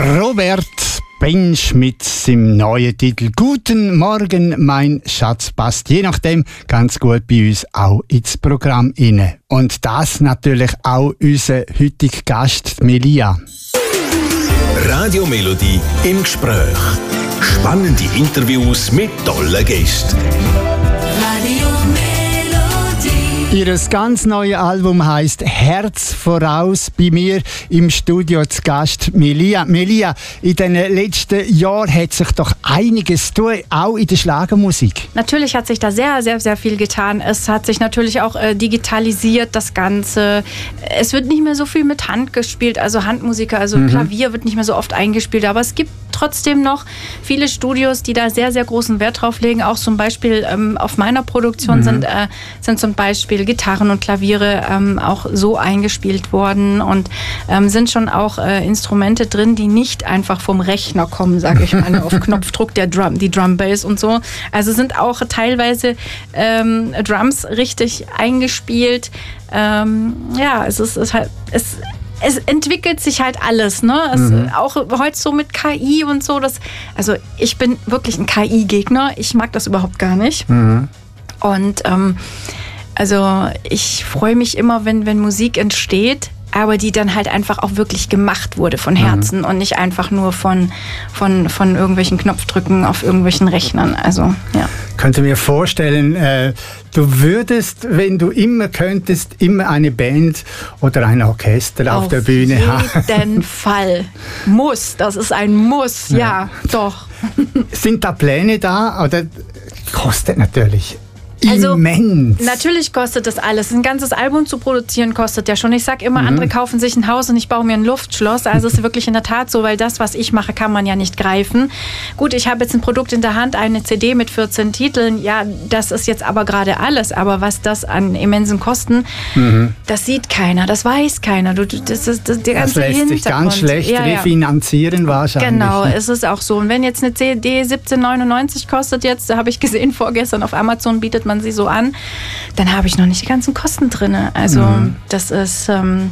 Robert Bensch mit seinem neuen Titel «Guten Morgen, mein Schatz» passt je nachdem ganz gut bei uns auch ins Programm rein. Und das natürlich auch unser heutiger Gast Melia. Radio Melodie im Gespräch. Spannende Interviews mit tollen Gästen. Ihr ganz neues Album heisst «Herz voraus». Bei mir im Studio zu Gast Melia. Melia, in den letzten Jahren hat sich doch einiges getan, auch in der Schlagermusik. Natürlich hat sich da sehr, sehr, sehr viel getan. Es hat sich natürlich auch digitalisiert, das Ganze. Es wird nicht mehr so viel mit Hand gespielt, also Handmusiker, also Klavier wird nicht mehr so oft eingespielt. Aber es gibt trotzdem noch viele Studios, die da sehr, sehr großen Wert drauf legen. Auch zum Beispiel auf meiner Produktion sind zum Beispiel Gitarren und Klaviere auch so eingespielt worden und sind schon auch Instrumente drin, die nicht einfach vom Rechner kommen, sage ich mal, auf Knopfdruck, die Drum Bass und so. Also sind auch teilweise Drums richtig eingespielt. Es entwickelt sich halt alles, ne? Auch heute so mit KI und so. Also ich bin wirklich ein KI-Gegner. Ich mag das überhaupt gar nicht. Und also ich freue mich immer, wenn Musik entsteht, aber die dann halt einfach auch wirklich gemacht wurde von Herzen und nicht einfach nur von irgendwelchen Knopfdrücken auf irgendwelchen Rechnern. Also, ja. Könnte mir vorstellen, du würdest, wenn du immer könntest, immer eine Band oder ein Orchester auf der Bühne haben. Auf jeden Fall. Muss. Das ist ein Muss. Ja, doch. Sind da Pläne da? Oder kostet natürlich also, immens. Natürlich kostet das alles. Ein ganzes Album zu produzieren kostet ja schon. Ich sag immer, andere kaufen sich ein Haus und ich baue mir ein Luftschloss. Also es ist wirklich in der Tat so, weil das, was ich mache, kann man ja nicht greifen. Gut, ich habe jetzt ein Produkt in der Hand, eine CD mit 14 Titeln. Ja, das ist jetzt aber gerade alles. Aber was das an immensen Kosten, das sieht keiner, das weiß keiner. Das lässt sich ganz schlecht refinanzieren wahrscheinlich. Genau, es ist auch so. Und wenn jetzt eine CD 17,99 kostet jetzt, da habe ich gesehen vorgestern auf Amazon bietet man sie so an, dann habe ich noch nicht die ganzen Kosten drin. Also das ist,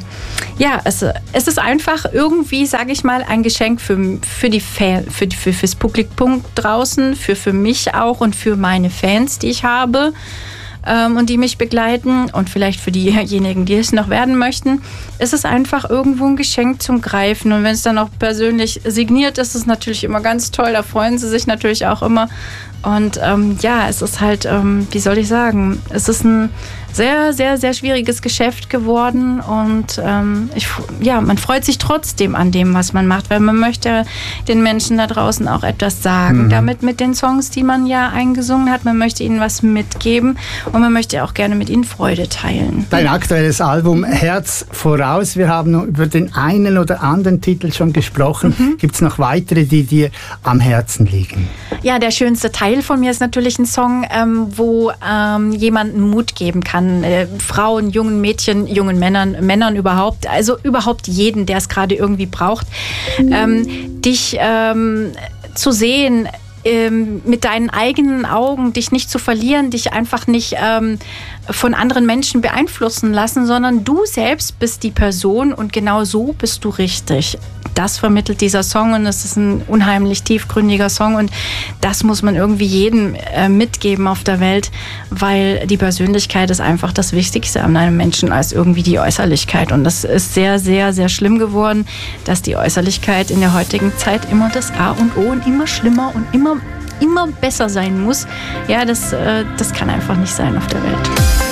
es ist einfach irgendwie, sage ich mal, ein Geschenk für die fürs Publikum draußen, für mich auch und für meine Fans, die ich habe und die mich begleiten und vielleicht für diejenigen, die es noch werden möchten. Es ist einfach irgendwo ein Geschenk zum Greifen und wenn es dann auch persönlich signiert ist, ist es natürlich immer ganz toll, da freuen sie sich natürlich auch immer. Und es ist halt, wie soll ich sagen, es ist ein sehr, sehr, sehr schwieriges Geschäft geworden und man freut sich trotzdem an dem, was man macht, weil man möchte den Menschen da draußen auch etwas sagen. Damit mit den Songs, die man ja eingesungen hat, man möchte ihnen was mitgeben und man möchte auch gerne mit ihnen Freude teilen. Dein aktuelles Album «Herz voraus», wir haben über den einen oder anderen Titel schon gesprochen. Gibt es noch weitere, die dir am Herzen liegen? Ja, der schönste Teil von mir ist natürlich ein Song, wo jemanden Mut geben kann. Frauen, jungen Mädchen, jungen Männern überhaupt, also überhaupt jeden, der es gerade irgendwie braucht, dich zu sehen, mit deinen eigenen Augen, dich nicht zu verlieren, dich einfach nicht von anderen Menschen beeinflussen lassen, sondern du selbst bist die Person und genau so bist du richtig. Das vermittelt dieser Song und es ist ein unheimlich tiefgründiger Song und das muss man irgendwie jedem mitgeben auf der Welt, weil die Persönlichkeit ist einfach das Wichtigste an einem Menschen als irgendwie die Äußerlichkeit und das ist sehr, sehr, sehr schlimm geworden, dass die Äußerlichkeit in der heutigen Zeit immer das A und O und immer schlimmer und immer besser sein muss. Ja, das kann einfach nicht sein auf der Welt.